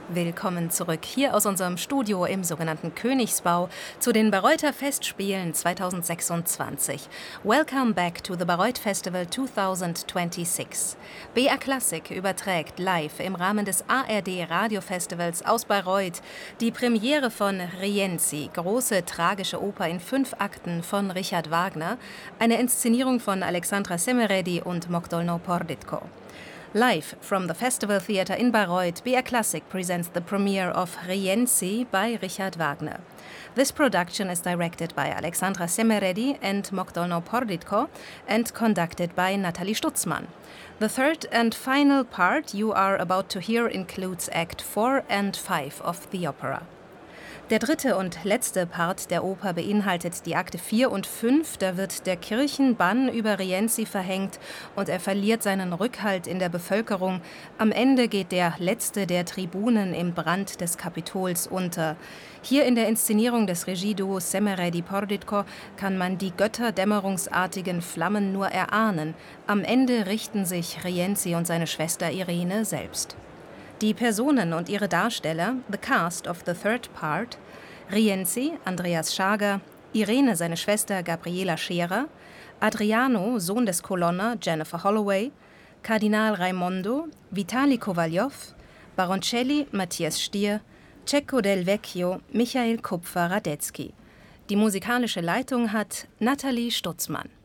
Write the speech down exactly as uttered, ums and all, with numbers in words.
Willkommen zurück hier aus unserem Studio im sogenannten Königsbau zu den Bayreuther Festspielen zweitausendsechsundzwanzig. Welcome back to the Bayreuth Festival twenty twenty-six. B R Classic überträgt live im Rahmen des A R D Radiofestivals aus Bayreuth die Premiere von Rienzi, große tragische Oper in fünf Akten von Richard Wagner, eine Inszenierung von Alexandra Semeredi und Mogdolno Porditko. Live from the Festival Theatre in Bayreuth, B R Classic presents the premiere of Rienzi by Richard Wagner. This production is directed by Alexandra Semeredi and Mogdolno Porditko and conducted by Nathalie Stutzmann. The third and final part you are about to hear includes Act four and five of the opera. Der dritte und letzte Part der Oper beinhaltet die Akte vier und fünf. Da wird der Kirchenbann über Rienzi verhängt und er verliert seinen Rückhalt in der Bevölkerung. Am Ende geht der letzte der Tribunen im Brand des Kapitols unter. Hier in der Inszenierung des Regieduos Semeredi-Porditko kann man die götterdämmerungsartigen Flammen nur erahnen. Am Ende richten sich Rienzi und seine Schwester Irene selbst. Die Personen und ihre Darsteller, the cast of the third part: Rienzi, Andreas Schager, Irene, seine Schwester Gabriela Scherer, Adriano, Sohn des Colonna, Jennifer Holloway, Kardinal Raimondo, Vitali Kowaljow, Baroncelli, Matthias Stier, Cecco del Vecchio, Michael Kupfer-Radetzky. Die musikalische Leitung hat Nathalie Stutzmann.